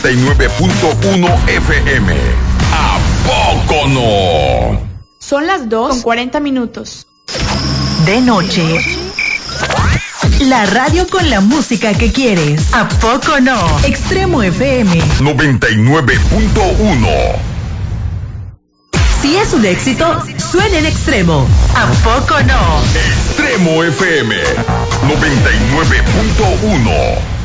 99.1 FM. ¿A poco no? Son las 2:40. De noche. La radio con la música que quieres. ¿A poco no? Extremo FM 99.1. Si es un éxito, suena en Extremo. ¿A poco no? Extremo FM 99.1.